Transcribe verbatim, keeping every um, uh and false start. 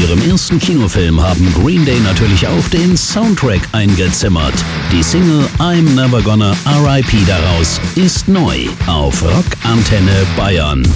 ihrem ersten Kinofilm haben Green Day natürlich auch den Soundtrack eingezimmert. Die Single I'm Never Gonna R I P daraus ist neu auf Rock Antenne Bayern.